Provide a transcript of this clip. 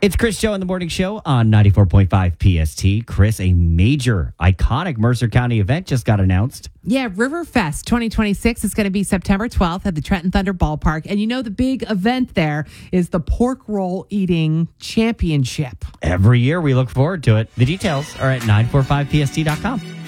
It's Chris Show in the Morning Show on 94.5 PST. Chris, a major, iconic Mercer County event just got announced. Yeah, Riverfest 2026 is going to be September 12th at the Trenton Thunder Ballpark. And you know, the big event there is the Pork Roll Eating Championship. Every year we look forward to it. The details are at 945pst.com.